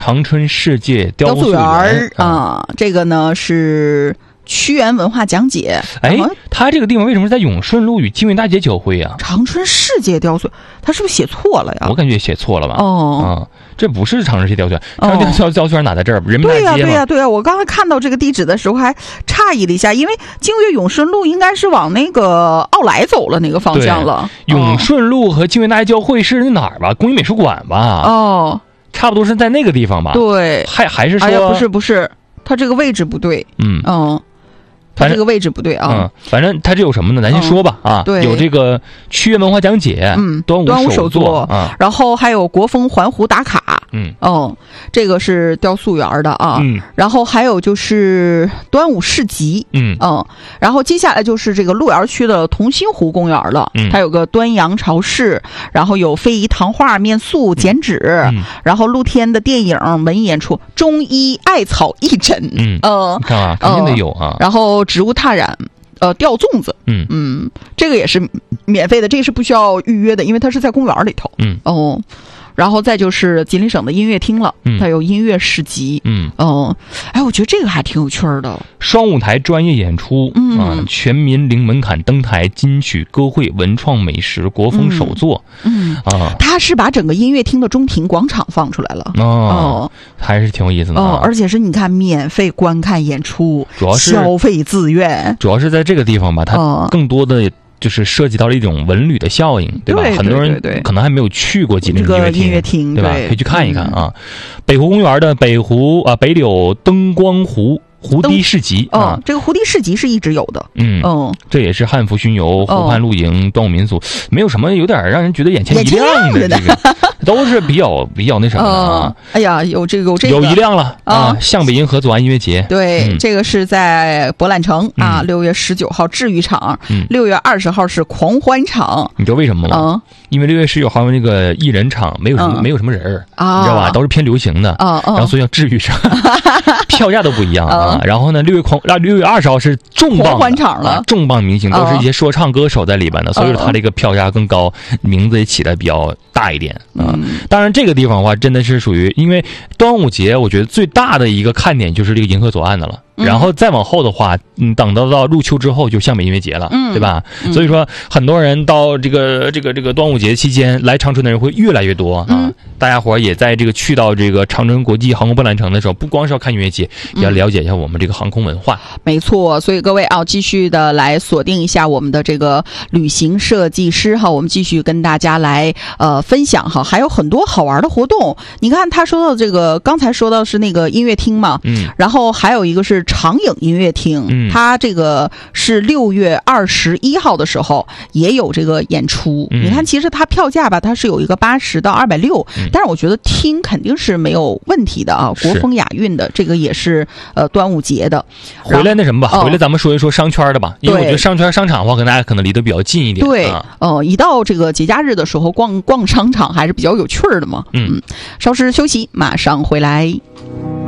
长春世界雕塑园啊，这个呢是屈原文化讲解。 哎，它这个地方为什么是在永顺路与金源大街交汇啊？ 长春世界雕塑，它是不是写错了呀？ 我感觉写错了吧。这不是长春世界雕塑园，长春雕塑园哪在这儿？人民大街吗？ 对呀，我刚才看到这个地址的时候还诧异了一下，因为经越永顺路应该是往那个奥莱走了那个方向了。 永顺路和金源大街交汇是哪儿吧？工艺美术馆吧？差不多是在那个地方吧？ 对， 还是说？ 哎呀，不是，它这个位置不对。它这个位置不对啊。 反正它这有什么呢？咱先说吧啊。 对， 有这个屈原文化讲解，端午手作啊， 然后还有国风环湖打卡。这个是雕塑园的啊。然后还有就是端午市集。然后接下来就是这个鹿园区的同心湖公园了。它有个端阳潮市，然后有非遗糖画、面塑、剪纸，然后露天的电影、文艺演出、中医艾草义诊。 你看啊，肯定得有啊。 然后植物踏染。吊粽子。这个也是免费的，这个是不需要预约的，因为它是在公园里头。然后再就是吉林省的音乐厅了，它有音乐市集。我觉得这个还挺有趣的。 双舞台专业演出，全民零门槛登台金曲歌会、文创美食、国风手作。 它是把整个音乐厅的中庭广场放出来了。 还是挺有意思的。 而且是你看免费观看演出， 主要是消费自愿， 主要是在这个地方吧，它更多的。就是涉及到了一种文旅的效应，对吧？很多人可能还没有去过吉林音乐厅，对吧？可以去看一看啊。北湖公园的北柳灯光湖堤市集啊， 这个湖堤市集是一直有的。 这也是汉服巡游、湖畔露营、端午民俗，没有什么有点让人觉得眼前一亮的这个，都是比较那什么的啊。 哎呀，有一亮了啊！向北银河左岸音乐节， 对，这个是在博览城啊，6月19号治愈场，6月20号是狂欢场。 你知道为什么吗？因为6月19号那个艺人场没有什么人你知道吧？都是偏流行的，然后所以叫治愈场，票价都不一样啊。然后呢，6月20号是重磅欢场了， 重磅明星都是一些说唱歌手在里边的，所以说他这个票价更高，名字也起得比较大一点啊。当然这个地方的话，真的是属于因为端午节，我觉得最大的一个看点就是这个银河左岸的了。然后再往后的话，等到入秋之后就向北音乐节了，对吧？所以说很多人到这个端午节期间来长春的人会越来越多啊。大家伙也在这个去到这个长春国际航空博览城的时候，不光是要看音乐节，也要了解一下我们这个航空文化。 没错，所以各位啊，继续的来锁定一下我们的这个旅行设计师哈，我们继续跟大家来分享哈，还有很多好玩的活动。你看他说到这个，刚才说到是那个音乐厅嘛，然后还有一个是长影音乐厅，它这个是6月21号的时候也有这个演出。你看，其实它票价吧，它是有一个80到260，但是我觉得听肯定是没有问题的啊。国风雅韵的这个也是端午节的。 回来那什么吧，回来咱们说一说商圈的吧，因为我觉得商圈商场的话，跟大家可能离得比较近一点。 对，一到这个节假日的时候，逛商场还是比较有趣的嘛。稍事休息，马上回来。